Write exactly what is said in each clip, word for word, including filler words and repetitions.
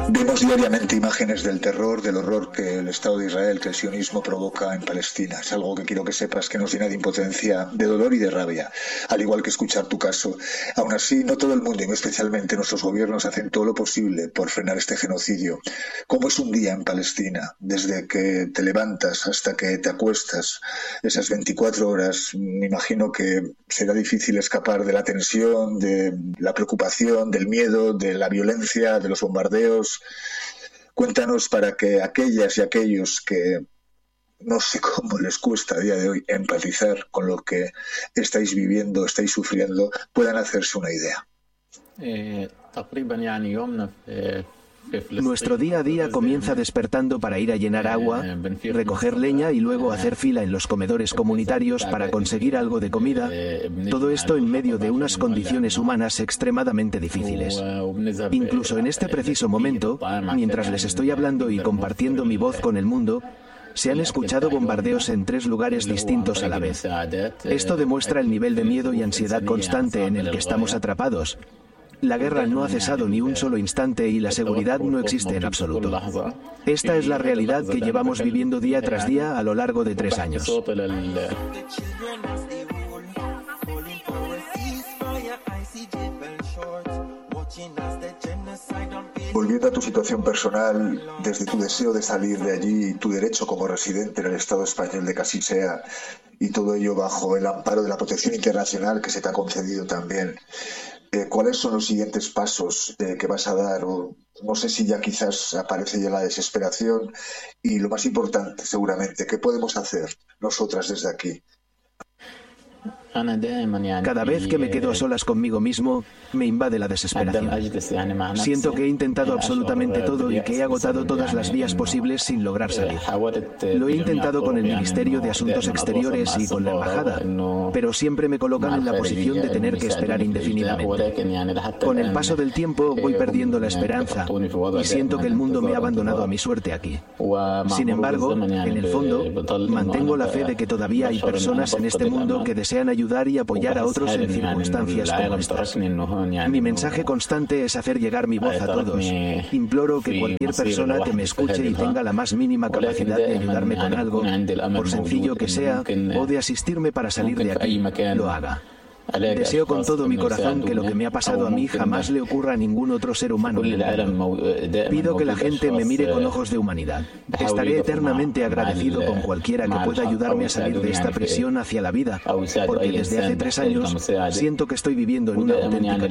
Vemos diariamente imágenes del terror, del horror que el Estado de Israel, que el sionismo provoca en Palestina. Es algo que quiero que sepas que nos llena de impotencia, de dolor y de rabia, al igual que escuchar tu caso. Aún así, no todo el mundo, y muy especialmente nuestros gobiernos, hacen todo lo posible por frenar este genocidio. ¿Cómo es un día en Palestina? Desde que te levantas hasta que te acuestas, esas veinticuatro horas, me imagino que será difícil escapar de la tensión, de la preocupación, del miedo, de la violencia, de los bombardeos. Cuéntanos para que aquellas y aquellos que no sé cómo les cuesta a día de hoy empatizar con lo que estáis viviendo, estáis sufriendo, puedan hacerse una idea. Nuestro día a día comienza despertando para ir a llenar agua, recoger leña y luego hacer fila en los comedores comunitarios para conseguir algo de comida. Todo esto en medio de unas condiciones humanas extremadamente difíciles. Incluso en este preciso momento, mientras les estoy hablando y compartiendo mi voz con el mundo, se han escuchado bombardeos en tres lugares distintos a la vez. Esto demuestra el nivel de miedo y ansiedad constante en el que estamos atrapados. La guerra no ha cesado ni un solo instante y la seguridad no existe en absoluto. Esta es la realidad que llevamos viviendo día tras día a lo largo de tres años. Volviendo a tu situación personal, desde tu deseo de salir de allí, tu derecho como residente en el Estado español de que así sea, y todo ello bajo el amparo de la protección internacional que se te ha concedido también, eh, ¿cuáles son los siguientes pasos eh, que vas a dar? O, no sé si ya quizás aparece ya la desesperación y lo más importante seguramente, ¿qué podemos hacer nosotras desde aquí? Cada vez que me quedo a solas conmigo mismo, me invade la desesperación. Siento que he intentado absolutamente todo y que he agotado todas las vías posibles sin lograr salir. Lo he intentado con el Ministerio de Asuntos Exteriores y con la Embajada, pero siempre me colocan en la posición de tener que esperar indefinidamente. Con el paso del tiempo voy perdiendo la esperanza y siento que el mundo me ha abandonado a mi suerte aquí. Sin embargo, en el fondo, mantengo la fe de que todavía hay personas en este mundo que desean ayudar ayudar y apoyar a otros en circunstancias como estas. Mi mensaje constante es hacer llegar mi voz a todos. Imploro que cualquier persona que me escuche y tenga la más mínima capacidad de ayudarme con algo, por sencillo que sea, o de asistirme para salir de aquí, lo haga. Deseo con todo mi corazón que lo que me ha pasado a mí jamás le ocurra a ningún otro ser humano en el mundo. Pido que la gente me mire con ojos de humanidad. Estaré eternamente agradecido con cualquiera que pueda ayudarme a salir de esta prisión hacia la vida, porque desde hace tres años siento que estoy viviendo en una auténtica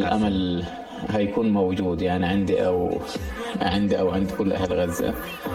cárcel.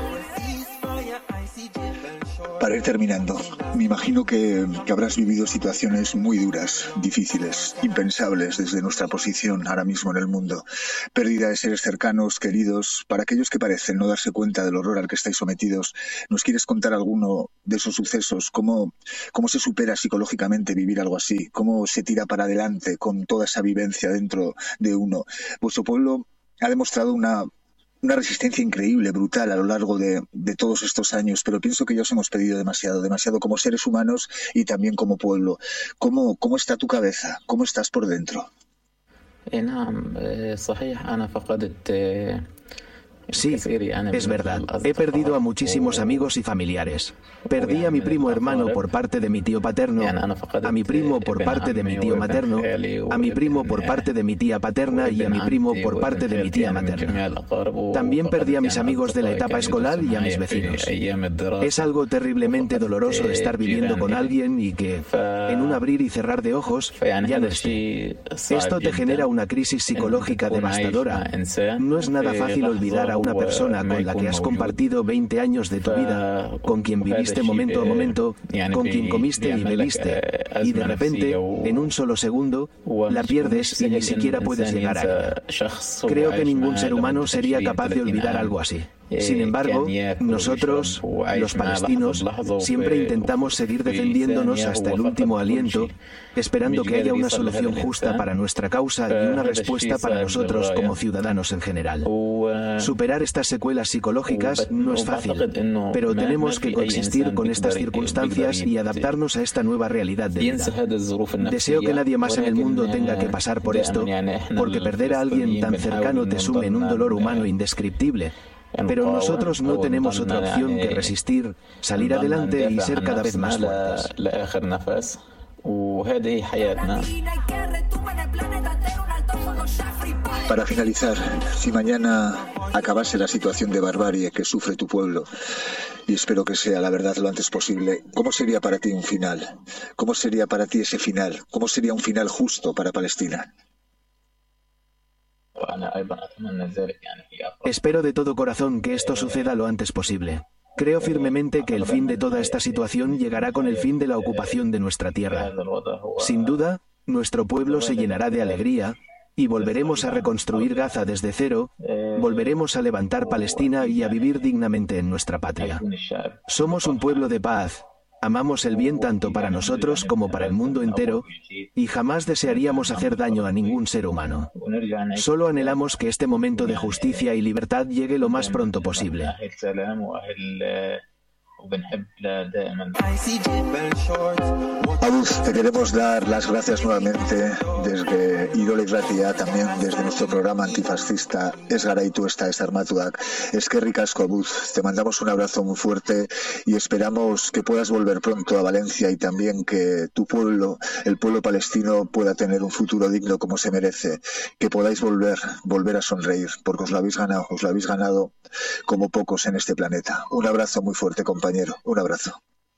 Para ir terminando, me imagino que, que habrás vivido situaciones muy duras, difíciles, impensables desde nuestra posición ahora mismo en el mundo. Pérdida de seres cercanos, queridos. Para aquellos que parecen no darse cuenta del horror al que estáis sometidos, ¿nos quieres contar alguno de esos sucesos? ¿Cómo, cómo se supera psicológicamente vivir algo así? ¿Cómo se tira para adelante con toda esa vivencia dentro de uno? Vuestro pueblo ha demostrado una... una resistencia increíble, brutal a lo largo de, de todos estos años, pero pienso que ya os hemos pedido demasiado, demasiado como seres humanos y también como pueblo. ¿Cómo, cómo está tu cabeza? ¿Cómo estás por dentro? Sí, es verdad. He perdido a muchísimos amigos y familiares. Perdí a mi primo hermano por parte de mi tío paterno, a mi primo por parte de mi tío materno, a mi primo por parte de mi tía paterna y a mi primo por parte de mi tía materna. También perdí a mis amigos de la etapa escolar y a mis vecinos. Es algo terriblemente doloroso estar viviendo con alguien y que, en un abrir y cerrar de ojos, ya no esté. Esto te genera una crisis psicológica devastadora. No es nada fácil olvidar a una persona con la que has compartido veinte años de tu vida, con quien viviste momento a momento, con quien comiste y bebiste, y de repente, en un solo segundo, la pierdes y ni siquiera puedes llegar a ella. Creo que ningún ser humano sería capaz de olvidar algo así. Sin embargo, nosotros, los palestinos, siempre intentamos seguir defendiéndonos hasta el último aliento, esperando que haya una solución justa para nuestra causa y una respuesta para nosotros como ciudadanos en general. Superar estas secuelas psicológicas no es fácil, pero tenemos que coexistir con estas circunstancias y adaptarnos a esta nueva realidad de vida. Deseo que nadie más en el mundo tenga que pasar por esto, porque perder a alguien tan cercano te sume en un dolor humano indescriptible. Pero nosotros no tenemos otra opción que resistir, salir adelante y ser cada vez más fuertes. Para finalizar, si mañana acabase la situación de barbarie que sufre tu pueblo, y espero que sea la verdad lo antes posible, ¿cómo sería para ti un final? ¿Cómo sería para ti ese final? ¿Cómo sería un final justo para Palestina? Espero de todo corazón que esto suceda lo antes posible. Creo firmemente que el fin de toda esta situación llegará con el fin de la ocupación de nuestra tierra. Sin duda, nuestro pueblo se llenará de alegría y volveremos a reconstruir Gaza desde cero, volveremos a levantar Palestina y a vivir dignamente en nuestra patria. Somos un pueblo de paz. Amamos el bien tanto para nosotros como para el mundo entero y jamás desearíamos hacer daño a ningún ser humano. Solo anhelamos que este momento de justicia y libertad llegue lo más pronto posible. Abuz, te queremos dar las gracias nuevamente desde Irola Irratia, también desde nuestro programa antifascista Ez Garaitu Ezta Ez Armatuak. Eskerrik asko, Abuz, te mandamos un abrazo muy fuerte y esperamos que puedas volver pronto a Valencia y también que tu pueblo, el pueblo palestino, pueda tener un futuro digno como se merece, que podáis volver, volver a sonreír, porque os lo habéis ganado, os lo habéis ganado como pocos en este planeta. Un abrazo muy fuerte, compañero. Un abrazo.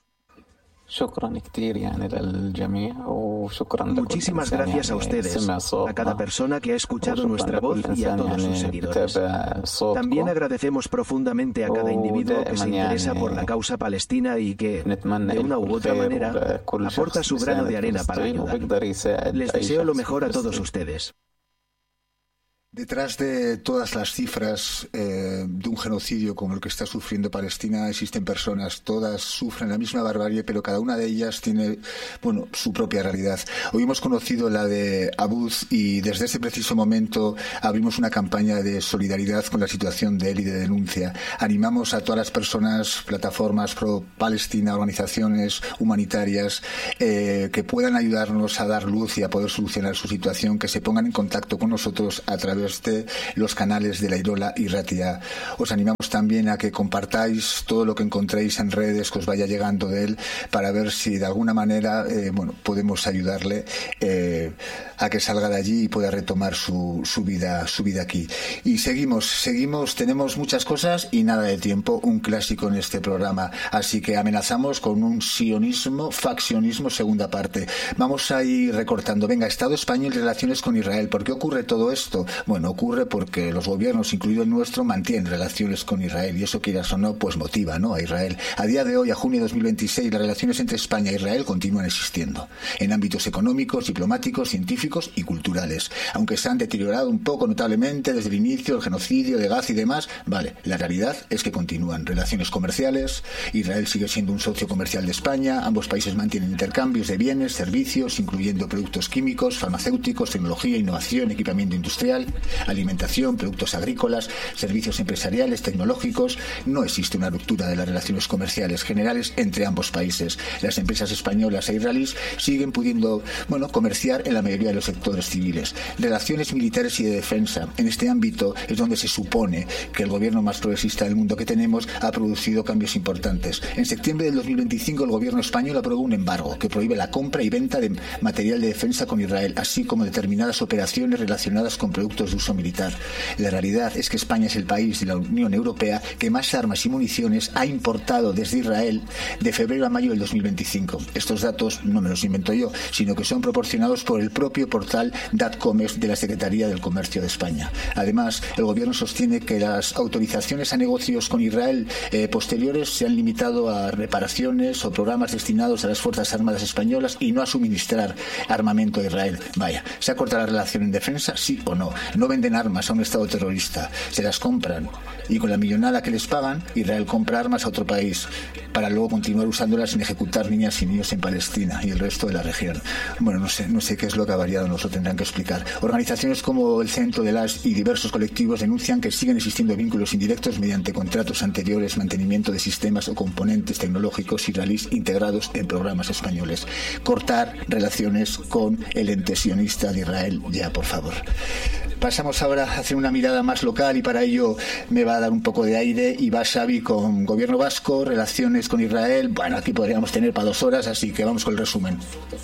Muchísimas gracias a ustedes, a cada persona que ha escuchado nuestra voz y a todos sus seguidores. También agradecemos profundamente a cada individuo que se interesa por la causa palestina y que, de una u otra manera, aporta su grano de arena para ayudar. Les deseo lo mejor a todos ustedes. Detrás de todas las cifras eh, de un genocidio como el que está sufriendo Palestina existen personas, todas sufren la misma barbarie, pero cada una de ellas tiene, bueno, su propia realidad. Hoy hemos conocido la de Abuz y desde ese preciso momento abrimos una campaña de solidaridad con la situación de él y de denuncia. Animamos a todas las personas, plataformas pro Palestina, organizaciones humanitarias eh, que puedan ayudarnos a dar luz y a poder solucionar su situación, que se pongan en contacto con nosotros a través de los canales de la Irola Irratia. Os animamos también a que compartáis todo lo que encontréis en redes, que os vaya llegando de él, para ver si de alguna manera eh, bueno, podemos ayudarle eh, a que salga de allí y pueda retomar su, su vida su vida aquí. Y seguimos, seguimos, tenemos muchas cosas y nada de tiempo, un clásico en este programa, así que amenazamos con un sionismo, faccionismo, segunda parte. Vamos a ir recortando. Venga, Estado español y relaciones con Israel. ¿Por qué ocurre todo esto? Bueno, ocurre porque los gobiernos, incluido el nuestro, mantienen relaciones con Israel y eso, quieras o no, pues motiva, ¿no?, a Israel. A día de hoy, a junio de dos mil veintiséis, las relaciones entre España e Israel continúan existiendo en ámbitos económicos, diplomáticos, científicos y culturales. Aunque se han deteriorado un poco notablemente desde el inicio, el genocidio de Gaza y demás, vale, la realidad es que continúan relaciones comerciales. Israel sigue siendo un socio comercial de España, ambos países mantienen intercambios de bienes, servicios, incluyendo productos químicos, farmacéuticos, tecnología, innovación, equipamiento industrial, alimentación, productos agrícolas, servicios empresariales, tecnológicos. No existe una ruptura de las relaciones comerciales generales entre ambos países. Las empresas españolas e israelíes siguen pudiendo, bueno, comerciar en la mayoría de los sectores civiles. Relaciones militares y de defensa. En este ámbito es donde se supone que el gobierno más progresista del mundo que tenemos ha producido cambios importantes. En septiembre del dos mil veinticinco el gobierno español aprobó un embargo que prohíbe la compra y venta de material de defensa con Israel, así como determinadas operaciones relacionadas con productos de uso militar. La realidad es que España es el país de la Unión Europea que más armas y municiones ha importado desde Israel de febrero a mayo del dos mil veinticinco. Estos datos no me los invento yo, sino que son proporcionados por el propio portal Datcomex de la Secretaría del Comercio de España. Además, el gobierno sostiene que las autorizaciones a negocios con Israel eh, posteriores se han limitado a reparaciones o programas destinados a las Fuerzas Armadas españolas y no a suministrar armamento a Israel. Vaya, ¿se ha cortado la relación en defensa? Sí o no. no venden armas a un Estado terrorista, se las compran. Y con la millonada que les pagan, Israel compra armas a otro país para luego continuar usándolas en ejecutar niñas y niños en Palestina y el resto de la región. Bueno, no sé, no sé qué es lo que ha variado, nos lo tendrán que explicar. Organizaciones como el Centro de las y diversos colectivos denuncian que siguen existiendo vínculos indirectos mediante contratos anteriores, mantenimiento de sistemas o componentes tecnológicos israelíes integrados en programas españoles. Cortar relaciones con el ente sionista de Israel, ya, por favor. Pasamos ahora a hacer una mirada más local y para ello me va a dar un poco de aire y va Xavi con gobierno vasco, relaciones con Israel. Bueno, aquí podríamos tener para dos horas, así que vamos con el resumen.